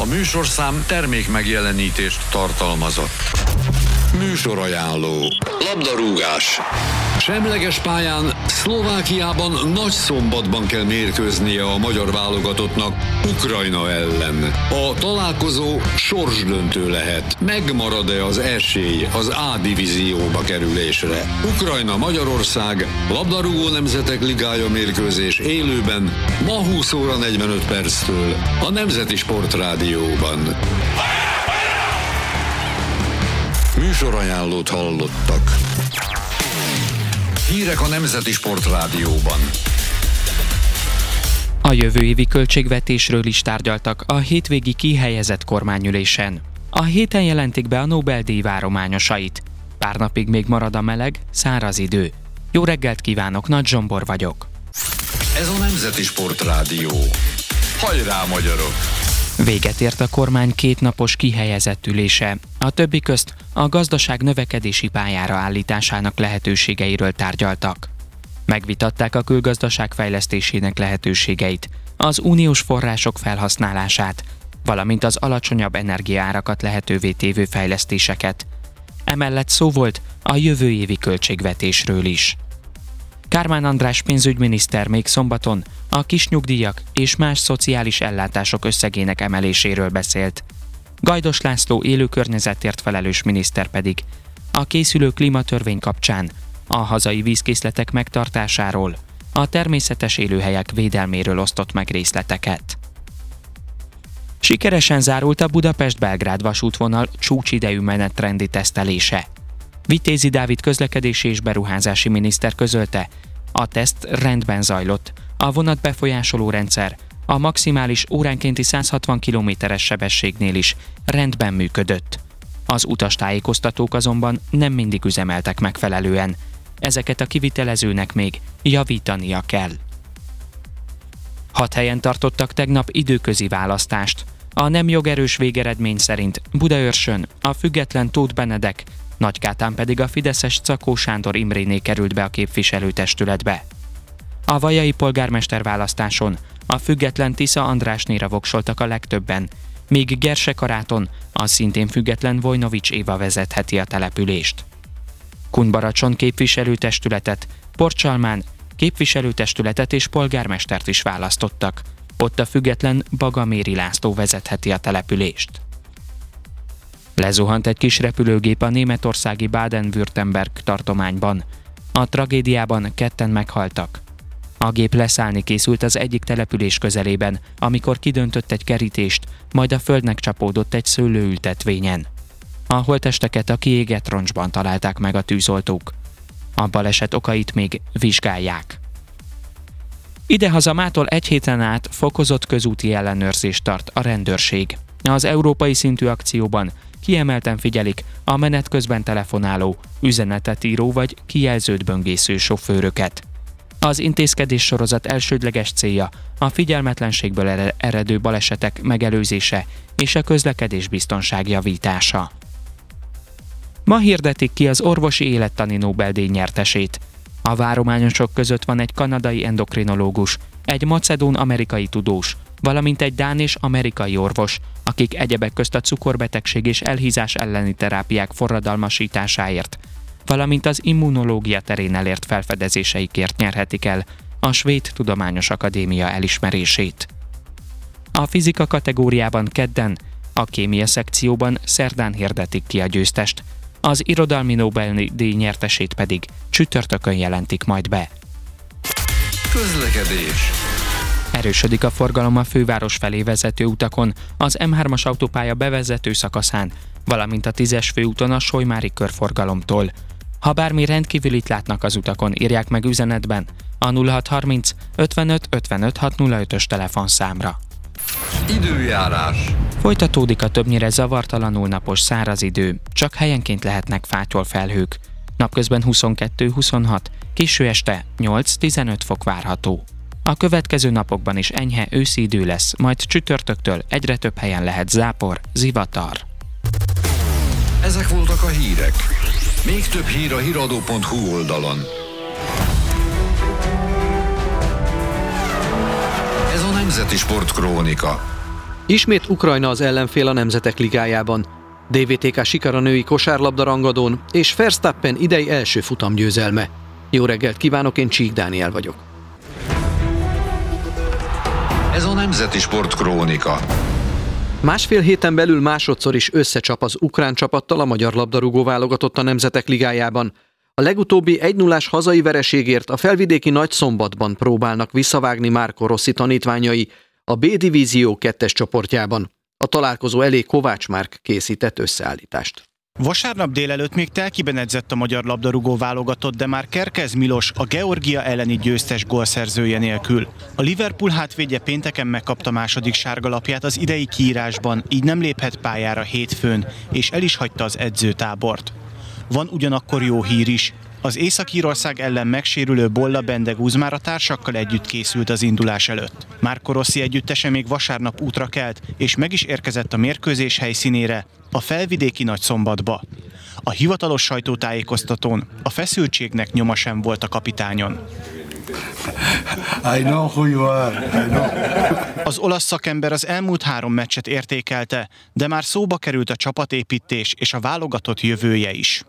műsorszám termék megjelenítést tartalmazott. Műsorajánló. Labdarúgás. Semleges pályán Szlovákiában Nagyszombatban kell mérkőznie a magyar válogatottnak Ukrajna ellen. A találkozó sorsdöntő lehet. Megmarad-e az esély az A divízióba kerülésre? Ukrajna-Magyarország labdarúgó nemzetek ligája mérkőzés élőben ma 20 óra 45 perctől a Nemzeti Sportrádióban. Műsorajánlót hallottak. Hírek a Nemzeti Sportrádióban. A jövő évi költségvetésről is tárgyaltak a hétvégi kihelyezett kormányülésen. A héten jelentik be a Nobel-díj várományosait. Pár napig még marad a meleg, száraz idő. Jó reggelt kívánok, Nagy Zsombor vagyok. Ez a Nemzeti Sportrádió. Hajrá, magyarok! Véget ért a kormány kétnapos kihelyezett ülése. A többi közt a gazdaság növekedési pályára állításának lehetőségeiről tárgyaltak. Megvitatták a külgazdaság fejlesztésének lehetőségeit, az uniós források felhasználását, valamint az alacsonyabb energiaárakat lehetővé tévő fejlesztéseket. Emellett szó volt a jövő évi költségvetésről is. Kármán András pénzügyminiszter még szombaton a kisnyugdíjak és más szociális ellátások összegének emeléséről beszélt. Gajdos László élő környezetért felelős miniszter pedig a készülő klímatörvény kapcsán a hazai vízkészletek megtartásáról, a természetes élőhelyek védelméről osztott meg részleteket. Sikeresen zárult a Budapest-Belgrád vasútvonal csúcsidejű menetrendi tesztelése. Vitézi Dávid közlekedési és beruházási miniszter közölte, a teszt rendben zajlott, a vonat befolyásoló rendszer a maximális óránkénti 160 km-es sebességnél is rendben működött. Az utastájékoztatók azonban nem mindig üzemeltek megfelelően. Ezeket a kivitelezőnek még javítania kell. 6 helyen tartottak tegnap időközi választást. A nem jogerős végeredmény szerint Budaörsön a független Tóth Benedek, Nagykátán pedig a fideszes Czakó Sándor Imréné került be a képviselőtestületbe. A vajai polgármester választáson a független Tisza Andrásnéra voksoltak a legtöbben, míg Gersekaráton a szintén független Vojnovics Éva vezetheti a települést. Kunbaracson képviselőtestületet, Porcsalmán képviselőtestületet és polgármestert is választottak. Ott a független Bagaméri László vezetheti a települést. Lezuhant egy kis repülőgép a németországi Baden-Württemberg tartományban. A tragédiában 2-en meghaltak. A gép leszállni készült az egyik település közelében, amikor kidöntött egy kerítést, majd a földnek csapódott egy szőlőültetvényen. A holttesteket a kiégett roncsban találták meg a tűzoltók. A baleset okait még vizsgálják. Idehaza mától egy héten át fokozott közúti ellenőrzést tart a rendőrség. Az európai szintű akcióban kiemelten figyelik a menet közben telefonáló, üzenetet író vagy kijelzőt böngésző sofőröket. Az intézkedés sorozat elsődleges célja a figyelmetlenségből eredő balesetek megelőzése és a közlekedés biztonság javítása. Ma hirdetik ki az orvosi élettani Nobel-díj nyertesét. A várományosok között van egy kanadai endokrinológus, egy macedón-amerikai tudós, valamint egy dán és amerikai orvos, akik egyebek közt a cukorbetegség és elhízás elleni terápiák forradalmasításáért, valamint az immunológia terén elért felfedezéseikért nyerhetik el a Svéd Tudományos Akadémia elismerését. A fizika kategóriában kedden, a kémia szekcióban szerdán hirdetik ki a győztest, az irodalmi Nobel-díj nyertesét pedig csütörtökön jelentik majd be. Közlekedés. Erősödik a forgalom a főváros felé vezető utakon, az M3-as autópálya bevezető szakaszán, valamint a 10-es főúton a Solymári körforgalomtól. Ha bármi rendkívülit látnak az utakon, írják meg üzenetben a 0630 55 55 605-ös telefonszámra. Időjárás. Folytatódik a többnyire zavartalanul napos száraz idő, csak helyenként lehetnek fátyolfelhők. Napközben 22-26, késő este 8-15 fok várható. A következő napokban is enyhe őszi idő lesz, majd csütörtöktől egyre több helyen lehet zápor, zivatar. Ezek voltak a hírek. Még több hír a hiradó.hu oldalon. Ez a Nemzeti Sportkrónika. Ismét Ukrajna az ellenfél a Nemzetek Ligájában. DVTK siker a női kosárlabda rangadón, és Verstappen idei első futamgyőzelme. Jó reggelt kívánok, én Csík Dániel vagyok. Ez a Nemzeti Sport Krónika. Másfél héten belül másodszor is összecsap az ukrán csapattal a magyar labdarúgó válogatott a Nemzetek Ligájában. A legutóbbi 1-0-ás hazai vereségért a felvidéki Nagyszombatban próbálnak visszavágni Marco Rossi tanítványai a B-divízió 2-es csoportjában. A találkozó elé Kovács Márk készített összeállítást. Vasárnap délelőtt még telkiben edzett a magyar labdarúgó válogatott, de már Kerkez Milos a Georgia elleni győztes gólszerzője nélkül. A Liverpool hátvédje pénteken megkapta második sárgalapját az idei kiírásban, így nem léphet pályára hétfőn, és el is hagyta az edzőtábort. Van ugyanakkor jó hír is. Az Észak-Írország ellen megsérülő Bolla Bendegúz már a társakkal együtt készült az indulás előtt. Marco Rossi együttese még vasárnap útra kelt, és meg is érkezett a mérkőzés helyszínére, a felvidéki Nagyszombatba. A hivatalos sajtótájékoztatón a feszültségnek nyoma sem volt a kapitányon. I know who you are. I know. Az olasz szakember az elmúlt 3 meccset értékelte, de már szóba került a csapatépítés és a válogatott jövője is.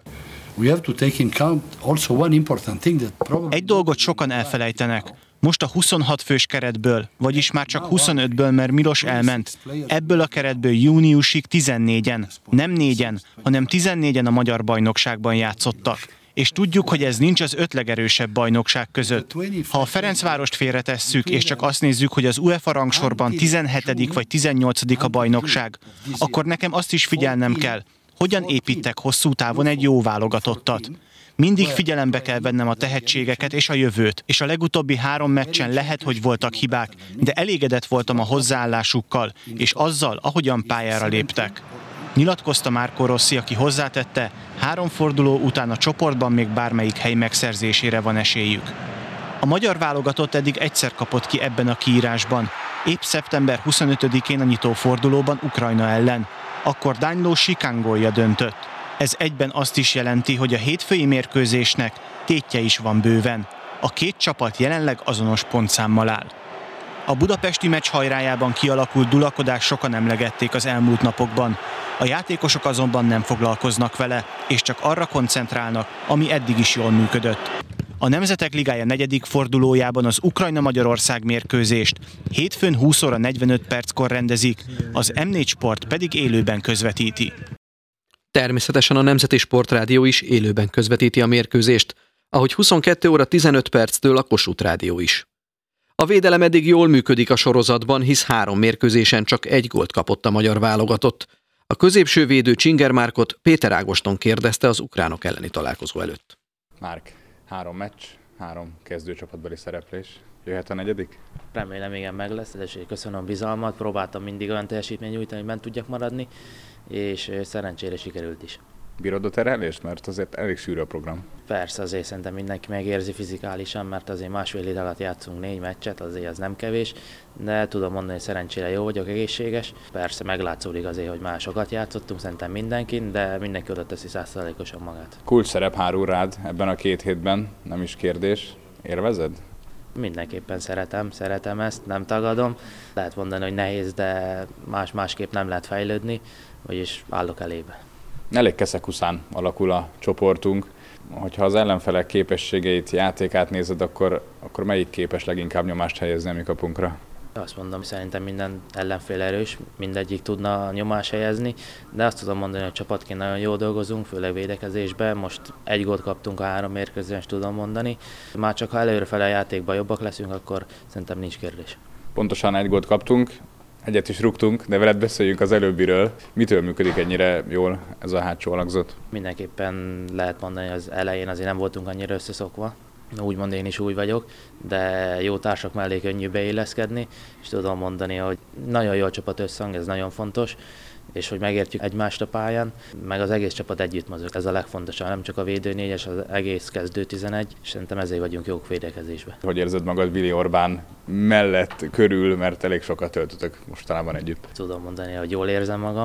Egy dolgot sokan elfelejtenek. Most a 26 fős keretből, vagyis már csak 25-ből, mert Milos elment, ebből a keretből júniusig 14-en, nem 4-en, hanem 14-en a magyar bajnokságban játszottak. És tudjuk, hogy ez nincs az 5 legerősebb bajnokság között. Ha a Ferencvárost félretesszük, és csak azt nézzük, hogy az UEFA rangsorban 17. vagy 18. a bajnokság, akkor nekem azt is figyelnem kell, hogyan építek hosszú távon egy jó válogatottat. Mindig figyelembe kell vennem a tehetségeket és a jövőt, és a legutóbbi 3 meccsen lehet, hogy voltak hibák, de elégedett voltam a hozzáállásukkal, és azzal, ahogyan pályára léptek. Nyilatkozta Marco Rossi, aki hozzátette, 3 forduló után a csoportban még bármelyik hely megszerzésére van esélyük. A magyar válogatott eddig egyszer kapott ki ebben a kiírásban, épp szeptember 25-én a nyitófordulóban Ukrajna ellen. Akkor Danyló Sikán gólja döntött. Ez egyben azt is jelenti, hogy a hétfői mérkőzésnek tétje is van bőven. A 2 csapat jelenleg azonos pontszámmal áll. A budapesti meccs hajrájában kialakult dulakodás sokan emlegették az elmúlt napokban. A játékosok azonban nem foglalkoznak vele, és csak arra koncentrálnak, ami eddig is jól működött. A Nemzetek Ligája 4. fordulójában az Ukrajna-Magyarország mérkőzést hétfőn 20 óra 45 perckor rendezik, az M4 Sport pedig élőben közvetíti. Természetesen a Nemzeti Sportrádió is élőben közvetíti a mérkőzést, ahogy 22 óra 15 perctől a Kossuth Rádió is. A védelem eddig jól működik a sorozatban, hisz 3 mérkőzésen csak 1 gólt kapott a magyar válogatott. A középső védő Csinger Márkot Péter Ágoston kérdezte az ukránok elleni találkozó előtt. Márk, 3 meccs, 3 kezdőcsapatbeli szereplés. Jöhet a 4? Remélem, igen, meg lesz, és köszönöm a bizalmat, próbáltam mindig olyan teljesítményt nyújtani, hogy bent tudjak maradni, és szerencsére sikerült is. Bírod a terhelést? Mert azért elég sűrű a program. Persze, azért szerintem mindenki megérzi fizikálisan, mert azért másfél hét alatt játszunk 4 meccset, azért az nem kevés, de tudom mondani, hogy szerencsére jó vagyok, egészséges. Persze meglátszódik azért, hogy másokat játszottunk, szerintem mindenkin, de mindenki oda teszi 100%-osan magát. Kulcs szerep hárul rád ebben a 2 hétben, nem is kérdés. Élvezed? Mindenképpen szeretem ezt, nem tagadom. Lehet mondani, hogy nehéz, de másképp nem lehet fejlődni, vagyis állok elébe. Elég keszekuszán alakul a csoportunk. Hogyha az ellenfelek képességeit, játékát nézed, akkor melyik képes leginkább nyomást helyezni a mi kapunkra? Azt mondom, szerintem minden ellenfél erős, mindegyik tudna nyomást helyezni, de azt tudom mondani, hogy csapatként nagyon jól dolgozunk, főleg védekezésben. Most 1 gólt kaptunk a 3 mérkőzésen, tudom mondani. Már csak ha előrefele a játékban jobbak leszünk, akkor szerintem nincs kérdés. Pontosan 1 gólt kaptunk, egyet is rúgtunk, de veled beszéljünk az előbbiről. Mitől működik ennyire jól ez a hátsó alakzat? Mindenképpen lehet mondani, hogy az elején azért nem voltunk annyira összeszokva. Úgymond én is úgy vagyok, de jó társak mellé könnyű beilleszkedni, és tudom mondani, hogy nagyon jó a csapat összhang, ez nagyon fontos, és hogy megértjük egymást a pályán, meg az egész csapat együtt mozog. Ez a legfontosabb, nem csak a védő 4-es, az egész kezdő 11, és szerintem ezért vagyunk jók védekezésben. Hogy érzed magad Willi Orbán mellett, körül, mert elég sokat töltötök mostanában együtt? Tudom mondani, hogy jól érzem magam,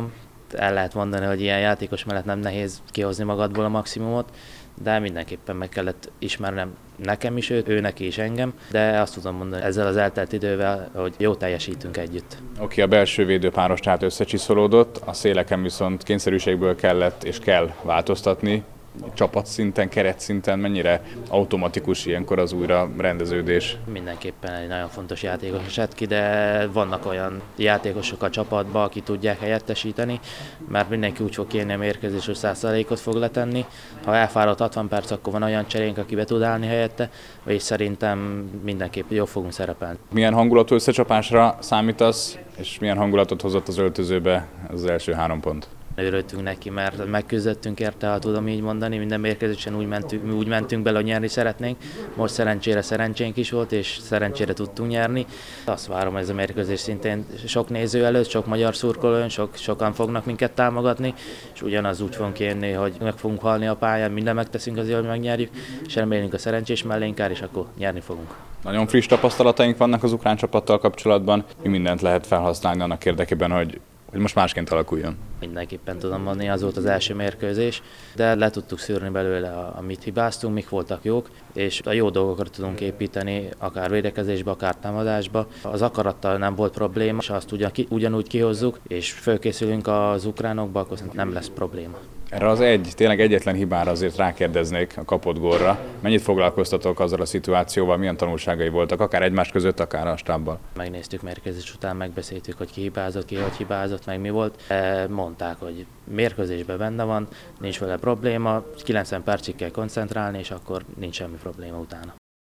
el lehet mondani, hogy ilyen játékos mellett nem nehéz kihozni magadból a maximumot, de mindenképpen meg kellett ismernem nekem is őt, ő neki is engem, de azt tudom mondani ezzel az eltelt idővel, hogy jó teljesítünk együtt. Oké, a belső védőpáros tehát összecsiszolódott, a széleken viszont kényszerűségből kellett és kell változtatni. Csapatszinten, keretszinten mennyire automatikus ilyenkor az újra rendeződés? Mindenképpen egy nagyon fontos játékos esett ki, de vannak olyan játékosok a csapatban, akik tudják helyettesíteni, mert mindenki úgy fog kérni a mérkőzés, hogy 100%-ot fog letenni. Ha elfáradt 60 perc, akkor van olyan cserénk, aki be tud állni helyette, és szerintem mindenképp jól fogunk szerepelni. Milyen hangulatú összecsapásra számítasz, és milyen hangulatot hozott az öltözőbe az első 3 pont? Örültünk neki, mert megküzdöttünk érte, ha tudom így mondani, minden mérkőzésen úgy mentünk bele, hogy nyerni szeretnénk. Most szerencsére szerencsénk is volt, és szerencsére tudtunk nyerni. Azt várom, hogy ez a mérkőzés szintén sok néző előtt, sok magyar szurkolón, sokan fognak minket támogatni, és ugyanaz úgy fogunk kérni, hogy meg fogunk halni a pályán, mindent megteszünk azért, hogy megnyerjük, és remélünk a szerencsés mellénk áll, és akkor nyerni fogunk. Nagyon friss tapasztalataink vannak az ukrán csapattal kapcsolatban. Mi mindent lehet felhasználni annak érdekében, hogy most másként alakuljon? Mindenképpen tudom mondani, az volt az első mérkőzés, de le tudtuk szűrni belőle, amit hibáztunk, mik voltak jók, és a jó dolgokra tudunk építeni, akár védekezésbe, akár támadásba. Az akarattal nem volt probléma, és azt ugyanúgy kihozzuk, és fölkészülünk az ukránokba, akkor nem lesz probléma. Erre az tényleg egyetlen hibára azért rákérdeznék, a kapott gólra. Mennyit foglalkoztatok azzal a szituációval, milyen tanulságai voltak, akár egymás között, akár a stábbal? Megnéztük mérkőzés után, megbeszéltük, hogy ki hibázott, hogy hibázott, meg mi volt. Mondták, hogy mérkőzésben benne van, nincs vele probléma, 90 percig kell koncentrálni, és akkor nincs semmi probléma utána.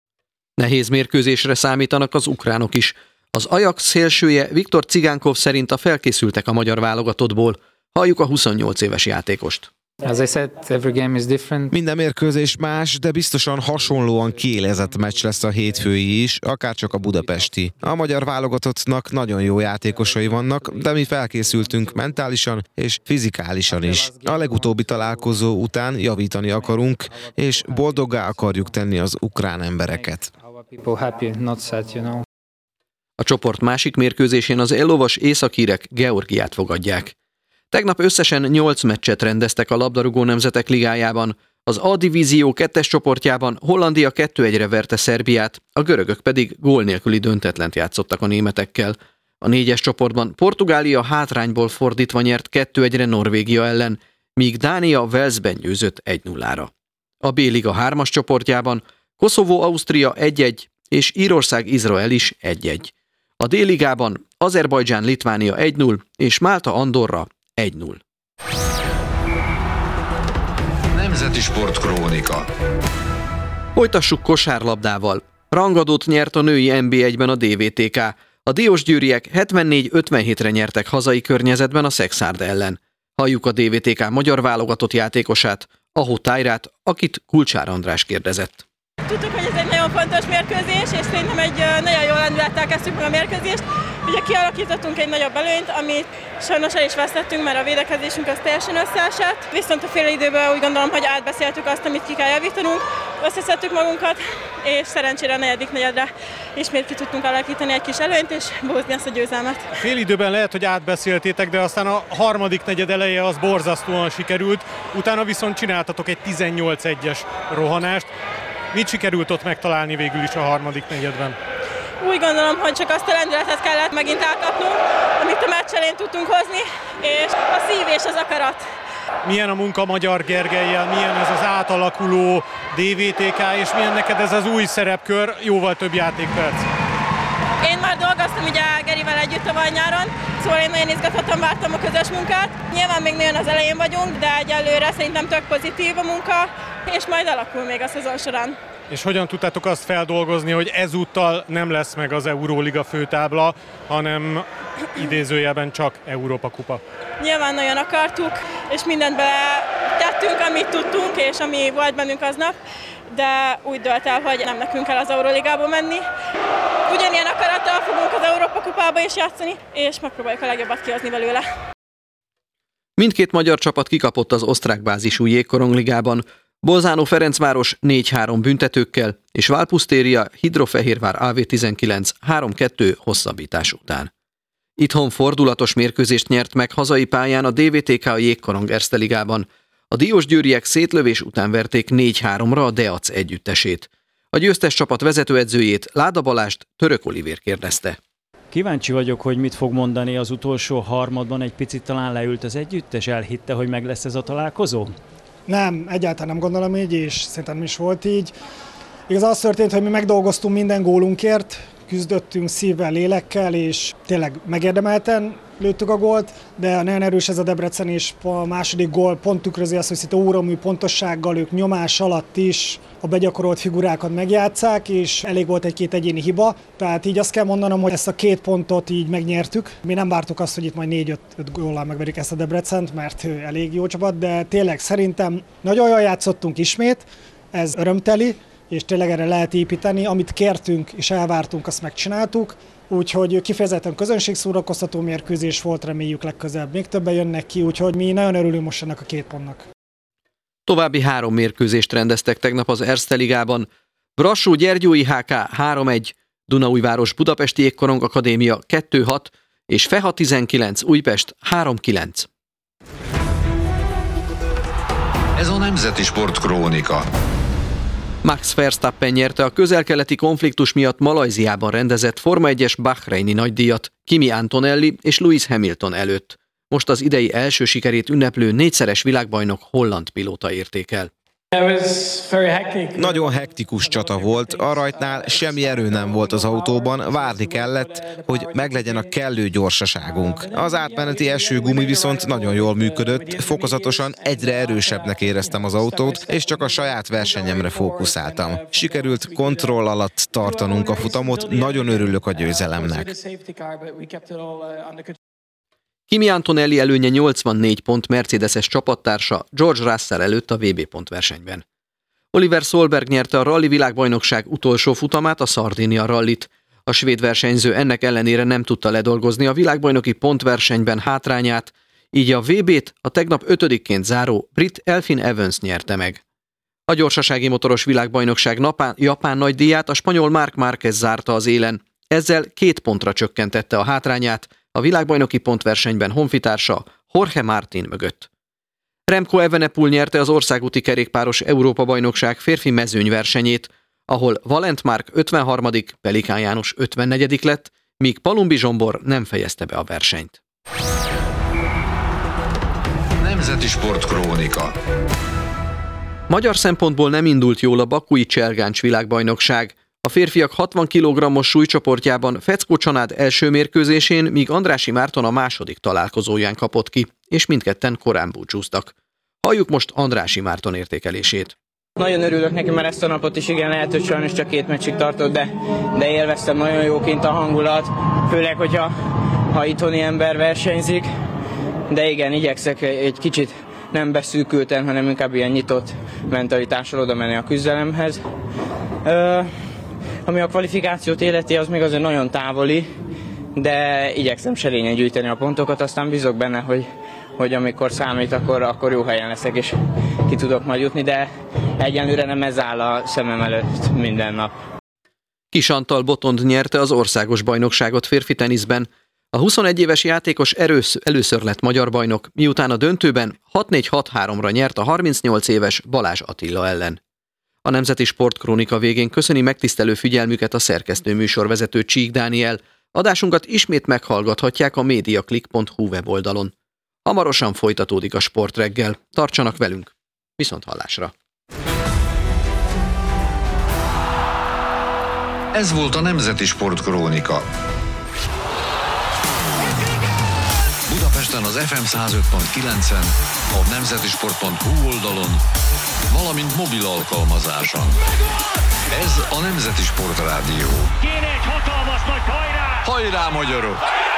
Nehéz mérkőzésre számítanak az ukránok is. Az Ajax szélsője Viktor Cigánkov szerint a felkészültek a magyar válogatottból. Halljuk a 28 éves játékost. Minden mérkőzés más, de biztosan hasonlóan kiélezett meccs lesz a hétfői is, akárcsak a budapesti. A magyar válogatottnak nagyon jó játékosai vannak, de mi felkészültünk mentálisan és fizikálisan is. A legutóbbi találkozó után javítani akarunk, és boldoggá akarjuk tenni az ukrán embereket. A csoport másik mérkőzésén az ellovas északírek Georgiát fogadják. Tegnap összesen 8 meccset rendeztek a labdarúgó nemzetek ligájában. Az A-divízió 2-es csoportjában Hollandia 2-1-re verte Szerbiát, a görögök pedig gól nélküli döntetlent játszottak a németekkel. A 4-es csoportban Portugália hátrányból fordítva nyert 2-1-re Norvégia ellen, míg Dánia Walesben győzött 1-0-ra. A B-liga 3-as csoportjában Koszovó-Ausztria 1-1 és Írország-Izrael is 1-1. A D-ligában Azerbajdzsán-Litvánia 1-0 és Málta-Andorra 1-0. Nemzeti Sportkrónika. Folytassuk kosárlabdával. Rangadót nyert a női NB1-ben a DVTK. A diósgyőriek 74-57-re nyertek hazai környezetben a Szexárd ellen. Halljuk a DVTK magyar válogatott játékosát, Ahó Tájrát, akit Kulcsár András kérdezett. Tudtuk, hogy ez egy nagyon fontos mérkőzés, és szerintem egy nagyon jó lendülettel kezdtük meg a mérkőzést. Ugye kialakítottunk egy nagyobb előnyt, amit sajnos el is vesztettünk, mert a védekezésünk az teljesen összeesett. Viszont a félidőben úgy gondolom, hogy átbeszéltük azt, amit ki kell javítanunk, összeszedtük magunkat, és szerencsére a negyedik negyedre ismét ki tudtunk alakítani egy kis előnyt, és behúzni ezt a győzelmet. Félidőben lehet, hogy átbeszéltétek, de aztán a harmadik negyed eleje az borzasztóan sikerült, utána viszont csináltatok egy 18-1-es rohanást. Mit sikerült ott megtalálni végül is a harmadik negyedben? Úgy gondolom, hogy csak azt a lendületet kellett megint elkapnunk, amit a meccs elején tudtunk hozni, és a szív és az akarat. Milyen a munka Magyar Gergellyel, milyen ez az átalakuló DVTK, és milyen neked ez az új szerepkör, jóval több játékperc? Én már dolgoztam ugye Gerivel együtt tavaly nyáron, szóval én nagyon izgatottan vártam a közös munkát. Nyilván még nagyon az elején vagyunk, de egyelőre szerintem tök pozitív a munka, és majd alakul még a szezon során. És hogyan tudtátok azt feldolgozni, hogy ezúttal nem lesz meg az Euróliga főtábla, hanem idézőjelben csak Európa kupa? Nyilván nagyon akartuk, és mindent tettünk, amit tudtunk, és ami volt bennünk aznap, de úgy dölt el, hogy nem nekünk kell az Euróligába menni. Ugyanilyen akarattal fogunk az Európa kupába is játszani, és megpróbáljuk a legjobbat kihozni belőle. Mindkét magyar csapat kikapott az osztrák bázisú jégkorongligában, Bolzano Ferencváros 4-3 büntetőkkel, és Válpusztéria Hidrofehérvár AV19 3-2 hosszabbítás után. Itthon fordulatos mérkőzést nyert meg hazai pályán a DVTK a Jégkorong Erste Ligában. A diósgyőriek szétlövés után verték 4-3-ra a Deac együttesét. A győztes csapat vezetőedzőjét, Láda Balást Török Olivér kérdezte. Kíváncsi vagyok, hogy mit fog mondani az utolsó harmadban, egy picit talán leült az együttes, elhitte, hogy meg lesz ez a találkozó? Nem, egyáltalán nem gondolom így, és szerintem is volt így. Igaz, az történt, hogy mi megdolgoztunk minden gólunkért, küzdöttünk szívvel, lélekkel, és tényleg megérdemelten lőttük a gólt, de nagyon erős ez a Debrecen, és a második gól pont tükrözi azt, hogy szinte óramű pontossággal ők nyomás alatt is a begyakorolt figurákat megjátsszák, és elég volt egy-két egyéni hiba. Tehát így azt kell mondanom, hogy ezt a 2 pontot így megnyertük. Mi nem vártuk azt, hogy itt majd 4-5 góllal megverjük ezt a Debrecent, mert elég jó csapat, de tényleg szerintem nagyon jól játszottunk ismét, ez örömteli, és tényleg erre lehet építeni, amit kértünk és elvártunk, azt megcsináltuk. Úgyhogy kifejezetten közönségszórakoztató mérkőzés volt, reméljük legközelebb még többen jönnek ki, úgyhogy mi nagyon örülünk most ennek a 2 pontnak. További 3 mérkőzést rendeztek tegnap az Erste Ligában. Brassó-Gyergyói HK 3-1, Dunaújváros Budapesti Jégkorong Akadémia 2-6 és Feha 19 Újpest 3-9. Ez a Nemzeti Sport Krónika. Max Verstappen nyerte a közel-keleti konfliktus miatt Malajziában rendezett Forma 1-es Bahreini nagydíjat Kimi Antonelli és Lewis Hamilton előtt. Most az idei első sikerét ünneplő 4-szeres világbajnok holland pilóta értékel. Nagyon hektikus csata volt, a rajtnál semmi erő nem volt az autóban, várni kellett, hogy meglegyen a kellő gyorsaságunk. Az átmeneti esőgumi viszont nagyon jól működött, fokozatosan egyre erősebbnek éreztem az autót, és csak a saját versenyemre fókuszáltam. Sikerült kontroll alatt tartanunk a futamot, nagyon örülök a győzelemnek. Kimi Antonelli előnye 84 pont Mercedes-es csapattársa George Russell előtt a VB pontversenyben. Oliver Solberg nyerte a rally világbajnokság utolsó futamát, a Sardinia rallit. A svéd versenyző ennek ellenére nem tudta ledolgozni a világbajnoki pontversenyben hátrányát, így a VB-t a tegnap 5-ként záró brit Elfyn Evans nyerte meg. A gyorsasági motoros világbajnokság japán nagydíját a spanyol Marc Márquez zárta az élen, ezzel 2 pontra csökkentette a hátrányát a világbajnoki pontversenyben honfitársa Jorge Martin mögött. Remco Evenepoel nyerte az országúti kerékpáros Európa-bajnokság férfi mezőnyversenyét, ahol Valent Márk 53., Pelikán János 54. lett, míg Palumbi Zsombor nem fejezte be a versenyt. Nemzeti Sport Krónika. Magyar szempontból nem indult jól a bakui cselgáncs világbajnokság. A férfiak 60 kg-os súlycsoportjában Feckó Csanád első mérkőzésén, míg Andrássy Márton a második találkozóján kapott ki, és mindketten korán búcsúztak. Halljuk most Andrássy Márton értékelését. Nagyon örülök neki, mert ezt a napot is igen lehet, hogy sajnos csak 2 meccsig tartott, de élveztem, nagyon jó kint a hangulat, főleg, ha itthoni ember versenyzik. De igen, igyekszek egy kicsit nem beszűkülten, hanem inkább ilyen nyitott mentalitással oda menni a küzdelemhez. Ami a kvalifikációt illeti, az még azért nagyon távoli, de igyekszem selényen gyűjteni a pontokat, aztán bízok benne, hogy amikor számít, akkor jó helyen leszek, és ki tudok majd jutni, de egyenlőre nem ez áll a szemem előtt minden nap. Kis Antal Botond nyerte az országos bajnokságot férfi teniszben. A 21 éves játékos először lett magyar bajnok, miután a döntőben 6-4-6-3-ra nyert a 38 éves Balázs Attila ellen. A Nemzeti Sportkrónika végén köszöni megtisztelő figyelmüket a szerkesztő műsorvezető Csík Dániel. Adásunkat ismét meghallgathatják a mediaclick.hu weboldalon. Hamarosan folytatódik a Sportreggel. Tartsanak velünk! Viszonthallásra! Ez volt a Nemzeti Sport Krónika. Budapesten az FM 105.9-en, a nemzetisport.hu oldalon, valamint mobil alkalmazáson. Ez a Nemzeti Sport Rádió. Kéne egy hatalmas nagy hajrá! Hajrá, magyarok!